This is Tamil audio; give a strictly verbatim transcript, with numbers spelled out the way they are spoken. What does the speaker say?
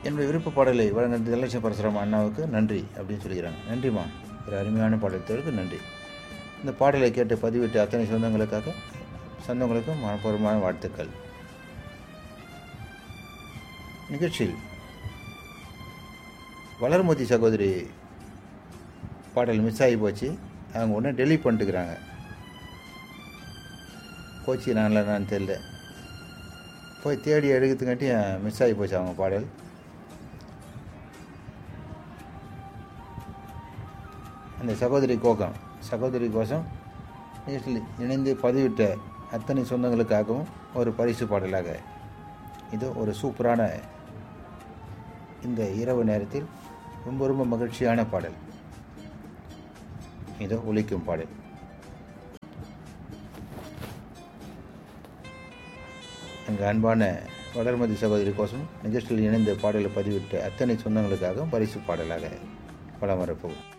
என்னுடைய விருப்ப பாடலை வழங்க தனலட்சுமி பரசுராம அண்ணாவுக்கு நன்றி அப்படின்னு சொல்லிக்கிறாங்க. நன்றிம்மா, ஒரு அருமையான பாடலுக்கு நன்றி. இந்த பாடலை கேட்டு பதிவிட்ட அத்தனை சொந்தங்களுக்காக சொந்தங்களுக்கும் மனப்பூர்வமான வாழ்த்துக்கள். நிகழ்ச்சியில் வளர்மதி சகோதரி பாடல் மிஸ் ஆகி போச்சு. அவங்க உடனே டெலீட் பண்ணிட்டுக்கிறாங்க. கோச்சி நான் நான் தெரியல, போய் தேடி எடுக்கிறதுக்காட்டி மிஸ் ஆகி போச்சு அவங்க பாடல். அந்த சகோதரி கோகம் சகோதரி கோஷம் நிகழ்ச்சியில் இணைந்து பதிவிட்ட அத்தனை சொந்தங்களுக்காகவும் ஒரு பரிசு பாடலாக இது ஒரு சூப்பரான இந்த இரவு நேரத்தில் ரொம்ப ரொம்ப மகிழ்ச்சியான பாடல். இதோ ஒலிக்கும் பாடல். எங்கள் அன்பான வளர்மதி சகோதரி கோசம் நிகழ்ச்சியில் இணைந்த பாடலை பதிவிட்ட அத்தனை சொந்தங்களுக்காகவும் பரிசு பாடலாக வலம் வரப்போகும்.